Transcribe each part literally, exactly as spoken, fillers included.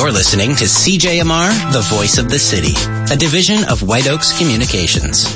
You're listening to C J M R, the voice of the city, a division of White Oaks Communications.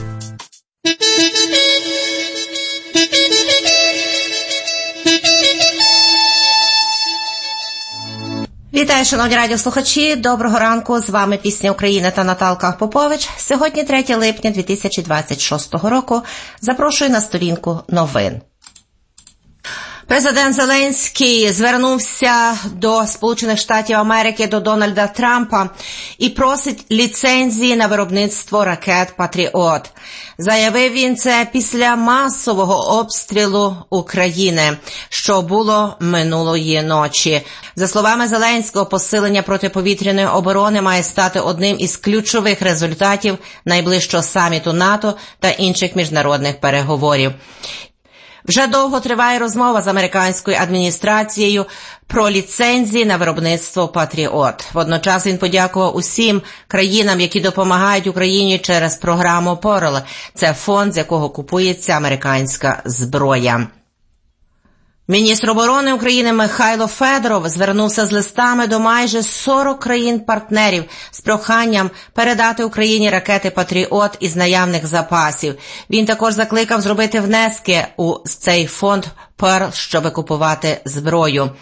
Вітаю, шановні радіослухачі. Доброго ранку. З вами Пісня України та Наталка Попович. Сьогодні третє липня дві тисячі двадцять шостого року. Запрошую на сторінку новин. Президент Зеленський звернувся до Сполучених Штатів Америки, до Дональда Трампа і просить ліцензії на виробництво ракет «Патріот». Заявив він це після масового обстрілу України, що було минулої ночі. За словами Зеленського, посилення протиповітряної оборони має стати одним із ключових результатів найближчого саміту НАТО та інших міжнародних переговорів. Вже довго триває розмова з американською адміністрацією про ліцензії на виробництво «Патріот». Водночас він подякував усім країнам, які допомагають Україні через програму «Порл». Це фонд, з якого купується американська зброя. Міністр оборони України Михайло Федоров звернувся з листами до майже сорок країн-партнерів з проханням передати Україні ракети «Патріот» із наявних запасів. Він також закликав зробити внески у цей фонд «Порл», щоб купувати зброю.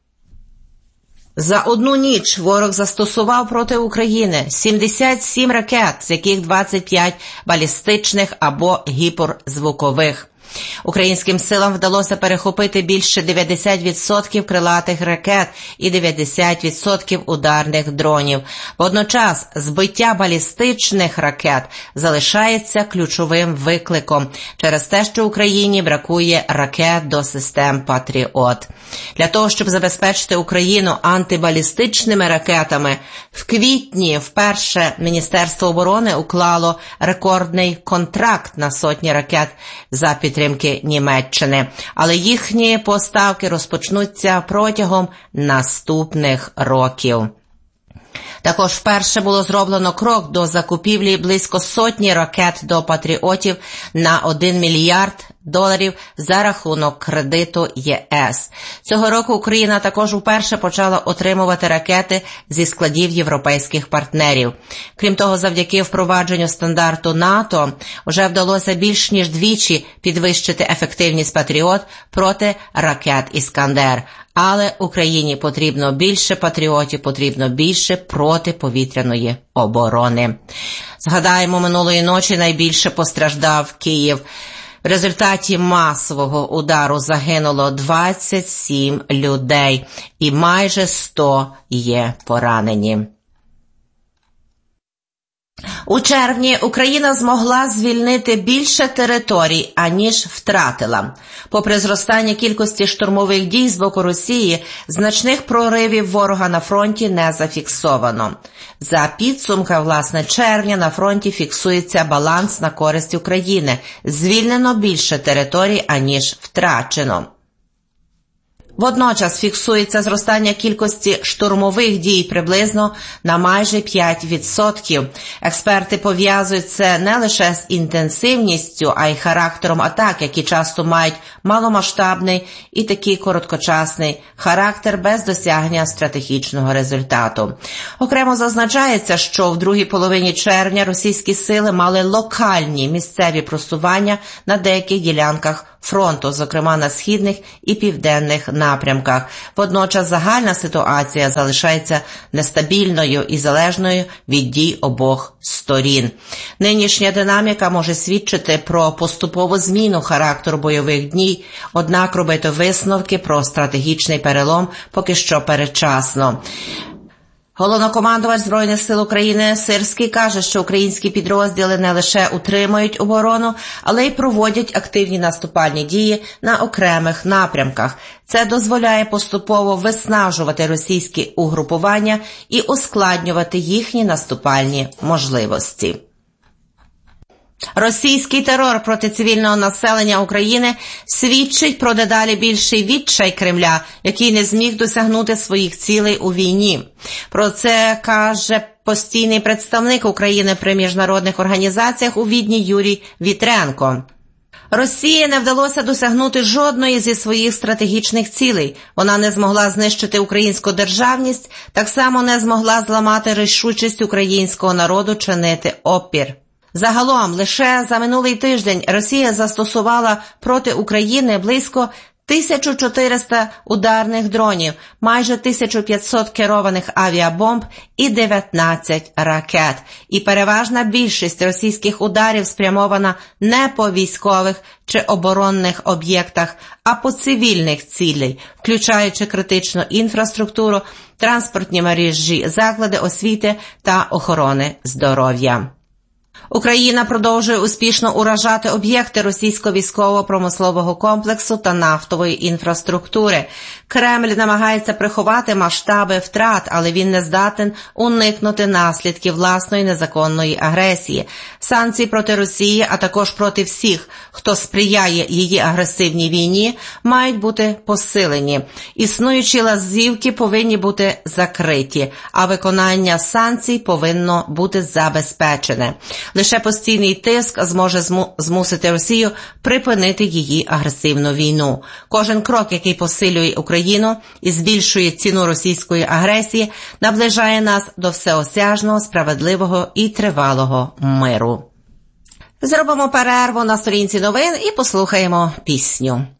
За одну ніч ворог застосував проти України сімдесят сім ракет, з яких двадцять п'ять балістичних або гіперзвукових. Українським силам вдалося перехопити більше дев'яносто відсотків крилатих ракет і дев'яносто відсотків ударних дронів. Водночас збиття балістичних ракет залишається ключовим викликом через те, що Україні бракує ракет до систем «Патріот». Для того, щоб забезпечити Україну антибалістичними ракетами, в квітні вперше Міністерство оборони уклало рекордний контракт на сотні ракет за підтримки Німеччини, але їхні поставки розпочнуться протягом наступних років. Також вперше було зроблено крок до закупівлі близько сотні ракет до «Патріотів» на один мільярд доларів за рахунок кредиту ЄС. Цього року Україна також вперше почала отримувати ракети зі складів європейських партнерів. Крім того, завдяки впровадженню стандарту НАТО вже вдалося більш ніж двічі підвищити ефективність «Патріот» проти ракет «Іскандер». Але Україні потрібно більше «Патріотів», потрібно більше протиповітряної оборони. Згадаємо, минулої ночі найбільше постраждав Київ. В результаті масового удару загинуло двадцять сім людей і майже сто є поранені. У червні Україна змогла звільнити більше територій, аніж втратила. Попри зростання кількості штурмових дій з боку Росії, значних проривів ворога на фронті не зафіксовано. За підсумками, власне, червня на фронті фіксується баланс на користь України. Звільнено більше територій, аніж втрачено. Водночас фіксується зростання кількості штурмових дій приблизно на майже п'ять відсотків. Експерти пов'язують це не лише з інтенсивністю, а й характером атак, які часто мають маломасштабний і такий короткочасний характер без досягнення стратегічного результату. Окремо зазначається, що в другій половині червня російські сили мали локальні місцеві просування на деяких ділянках фронту, зокрема на східних і південних напрямках. Водночас загальна ситуація залишається нестабільною і залежною від дій обох сторін. Нинішня динаміка може свідчити про поступову зміну характеру бойових дій, однак робити висновки про стратегічний перелом поки що передчасно. Головнокомандувач Збройних сил України Сирський каже, що українські підрозділи не лише утримують оборону, але й проводять активні наступальні дії на окремих напрямках. Це дозволяє поступово виснажувати російські угрупування і ускладнювати їхні наступальні можливості. Російський терор проти цивільного населення України свідчить про дедалі більший відчай Кремля, який не зміг досягнути своїх цілей у війні. Про це каже постійний представник України при міжнародних організаціях у Відні Юрій Вітренко. Росії не вдалося досягнути жодної зі своїх стратегічних цілей. Вона не змогла знищити українську державність, так само не змогла зламати рішучість українського народу чинити опір. Загалом, лише за минулий тиждень Росія застосувала проти України близько тисяча чотириста ударних дронів, майже тисяча п'ятсот керованих авіабомб і дев'ятнадцять ракет. І переважна більшість російських ударів спрямована не по військових чи оборонних об'єктах, а по цивільних цілей, включаючи критичну інфраструктуру, транспортні мережі, заклади освіти та охорони здоров'я. Україна продовжує успішно уражати об'єкти російського військово-промислового комплексу та нафтової інфраструктури. Кремль намагається приховати масштаби втрат, але він не здатен уникнути наслідків власної незаконної агресії. Санкції проти Росії, а також проти всіх, хто сприяє її агресивній війні, мають бути посилені. Існуючі лазівки повинні бути закриті, а виконання санкцій повинно бути забезпечене. Лише постійний тиск зможе змусити Росію припинити її агресивну війну. Кожен крок, який посилює Україну і збільшує ціну російської агресії, наближає нас до всеосяжного, справедливого і тривалого миру. Зробимо перерву на сторінці новин і послухаємо пісню.